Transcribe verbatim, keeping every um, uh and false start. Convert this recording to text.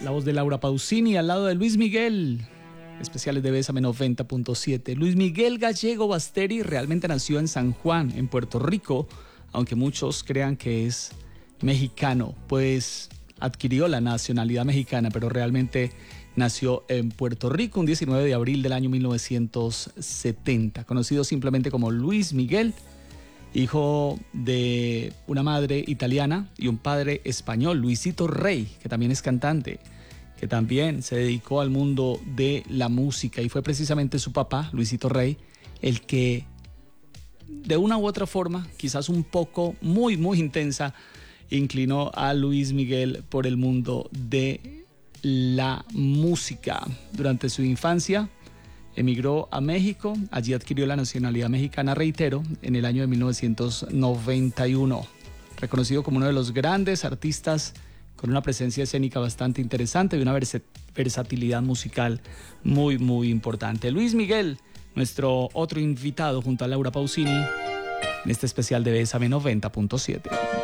La voz de Laura Pausini al lado de Luis Miguel. Especiales de Bésame noventa punto siete. Luis Miguel Gallego Basteri realmente nació en San Juan, en Puerto Rico, aunque muchos crean que es mexicano, pues adquirió la nacionalidad mexicana, pero realmente nació en Puerto Rico un diecinueve de abril del año mil novecientos setenta, conocido simplemente como Luis Miguel, hijo de una madre italiana y un padre español, Luisito Rey, que también es cantante, que también se dedicó al mundo de la música, y fue precisamente su papá, Luisito Rey, el que de una u otra forma, quizás un poco, muy, muy intensa, inclinó a Luis Miguel por el mundo de la música. Durante su infancia emigró a México, allí adquirió la nacionalidad mexicana, reitero, en el año de mil novecientos noventa y uno. Reconocido como uno de los grandes artistas con una presencia escénica bastante interesante y una vers- versatilidad musical muy, muy importante. Luis Miguel, nuestro otro invitado junto a Laura Pausini en este especial de Bésame noventa punto siete.